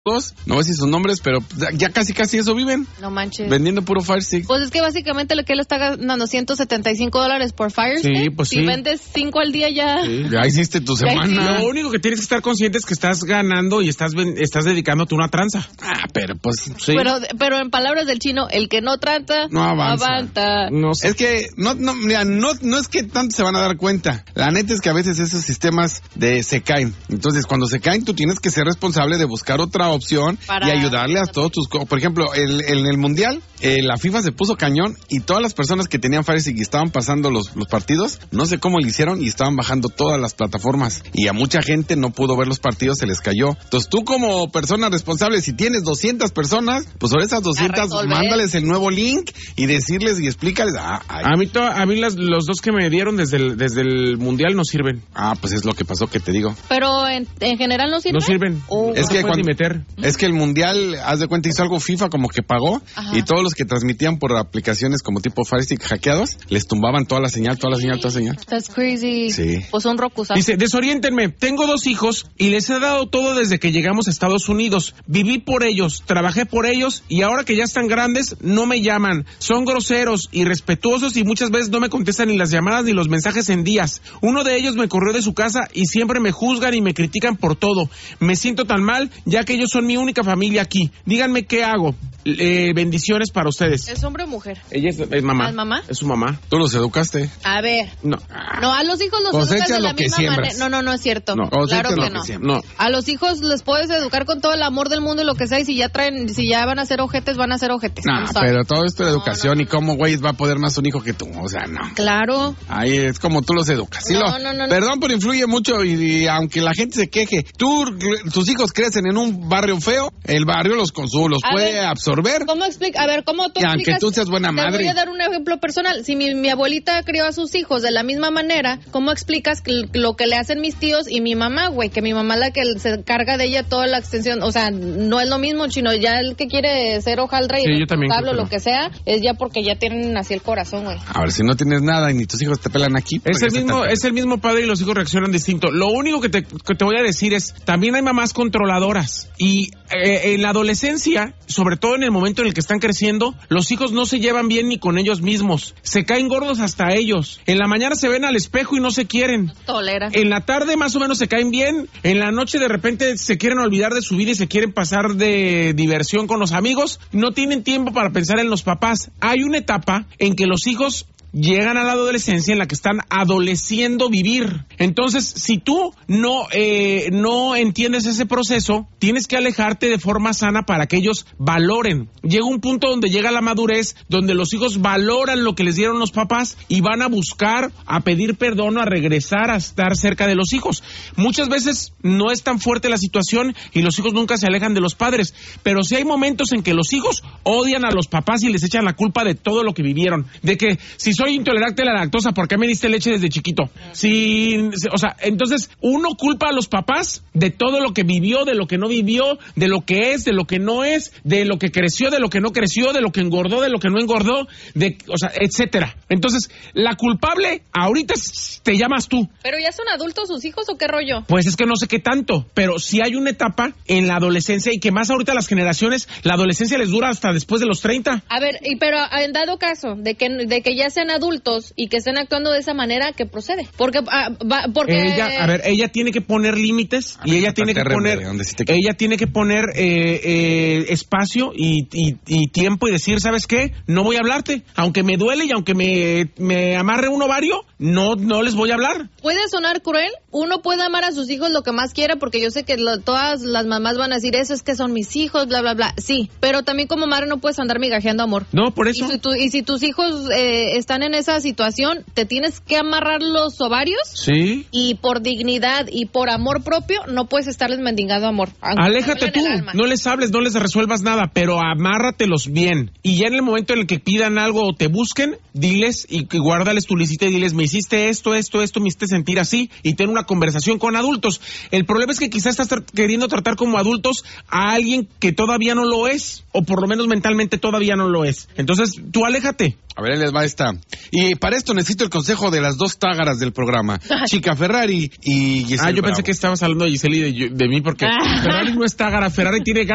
no voy a decir sus nombres, pero ya casi eso viven. No manches. Vendiendo puro Fire Stick. Pues es que básicamente lo que él está ganando $175 por Fire Stick. Sí, pues si vendes 5 al día ya. Sí, ya hiciste tu semana. Lo único que tienes que estar consciente es que estás ganando y estás dedicándote una tranza. Pero pues sí. Pero en palabras del chino, el que no trata, no avanza. No sé. Es que mira, no es que tanto se van a dar cuenta. La neta es que a veces esos sistemas se caen. Entonces, cuando se caen, tú tienes que ser responsable de buscar otra opción y ayudarle a todos tus... Por ejemplo, en el Mundial, la FIFA se puso cañón y todas las personas que tenían Fire Stick y estaban pasando los partidos, no sé cómo lo hicieron y estaban bajando todas las plataformas. Y a mucha gente no pudo ver los partidos, se les cayó. Entonces, tú como persona responsable, si tienes 200 personas, pues sobre esas 200, mándales el nuevo link y decirles y explícales. A mí los dos que me dieron desde el Mundial no sirven. Pues es lo que pasó, que te digo. Pero en general no sirven. No sirven. Es que el Mundial, haz de cuenta, hizo algo FIFA como que pagó. Ajá. Y todos los que transmitían por aplicaciones como tipo Fire Stick hackeados, les tumbaban toda la señal. That's crazy. Sí. Pues un Roku, ¿sabes? Dice, desoriéntenme, tengo 2 hijos y les he dado todo desde que llegamos a Estados Unidos. Viví por ellos, trabajé por ellos y ahora que ya están grandes, no me llaman. Son groseros, irrespetuosos y muchas veces no me contestan ni las llamadas ni los mensajes en días. Uno de ellos me corrió de su casa y siempre me juzgan y me critican por todo. Me siento tan mal, ya que ellos son mi única familia aquí. Díganme qué hago. Bendiciones para ustedes. ¿Es hombre o mujer? Ella es mamá. ¿Es mamá? Es su mamá. ¿Tú los educaste? A ver. No, a los hijos los educas de la misma manera. No es cierto. No, claro que no. A los hijos les puedes educar con todo el amor del mundo y lo que sea, y si ya van a ser ojetes, van a ser ojetes. No, pero todo esto de educación y cómo güey va a poder más un hijo que tú, o sea, no. Claro. Ahí es como tú los educas. Sí, perdón, pero influye mucho y aunque la gente se queje, tus hijos crecen en un barrio feo, el barrio los puede absorber. ¿Cómo explica? A ver, ¿cómo tú y aunque explicas? tú seas buena madre. Te voy a dar un ejemplo personal. Si mi abuelita crió a sus hijos de la misma manera, ¿cómo explicas lo que le hacen mis tíos y mi mamá, güey? Que mi mamá la que se carga de ella toda la extensión, o sea, no es lo mismo, chino, ya el que quiere ser hojaldre y responsable o lo que sea, es ya porque ya tienen así el corazón, güey. A ver, si no tienes nada y ni tus hijos te pelan aquí. Es el mismo padre y los hijos reaccionan distinto. Lo único que te voy a decir es, también hay mamás controladoras y en la adolescencia, sobre todo en el momento en el que están creciendo, los hijos no se llevan bien ni con ellos mismos. Se caen gordos hasta ellos. En la mañana se ven al espejo y no se quieren. Tolera. En la tarde más o menos se caen bien. En la noche de repente se quieren olvidar de su vida y se quieren pasar de diversión con los amigos. No tienen tiempo para pensar en los papás. Hay una etapa en que los hijos llegan a la adolescencia en la que están adoleciendo vivir. Entonces, si tú no entiendes ese proceso, tienes que alejarte de forma sana para que ellos valoren. Llega un punto donde llega la madurez, donde los hijos valoran lo que les dieron los papás y van a buscar, a pedir perdón, a regresar a estar cerca de los hijos. Muchas veces no es tan fuerte la situación y los hijos nunca se alejan de los padres, pero sí hay momentos en que los hijos odian a los papás y les echan la culpa de todo lo que vivieron. De que si soy intolerante a la lactosa, ¿por qué me diste leche desde chiquito? Entonces uno culpa a los papás de todo lo que vivió, de lo que no vivió, de lo que es, de lo que no es, de lo que creció, de lo que no creció, de lo que engordó, de lo que no engordó, etcétera. Entonces, la culpable ahorita te llamas tú. ¿Pero ya son adultos sus hijos o qué rollo? Pues es que no sé qué tanto, pero sí hay una etapa en la adolescencia y que más ahorita las generaciones, la adolescencia les dura hasta después de los 30. A ver, pero en dado caso de que ya sean adultos y que estén actuando de esa manera, ¿qué procede? Porque ella tiene que poner límites y ella tiene que poner espacio y tiempo y decir, ¿sabes qué? No voy a hablarte, aunque me duele y aunque me amarre un ovario, no les voy a hablar. Puede sonar cruel, uno puede amar a sus hijos lo que más quiera, porque yo sé que todas las mamás van a decir, eso es que son mis hijos, bla, bla, bla. Sí, pero también como madre no puedes andar migajeando amor. No, por eso. Y si tus hijos están en esa situación, te tienes que amarrar los ovarios. Sí. Y por dignidad y por amor propio, no puedes estarles mendigando amor. Aléjate tú, no les hables, no les resuelvas nada, pero amárratelos bien. Y ya en el momento en el que pidan algo o te busquen, diles y guárdales tu lista y diles, me hiciste esto, me hiciste sentir así, y ten una conversación con adultos. El problema es que quizás estás queriendo tratar como adultos a alguien que todavía no lo es, o por lo menos mentalmente todavía no lo es. Entonces, tú aléjate. A ver, ahí les va esta. Y para esto necesito el consejo de las dos tágaras del programa, Chica Ferrari y Giselle yo Bravo. Pensé que estabas hablando de Giselle y de mí, porque Ferrari no es tágara, Ferrari tiene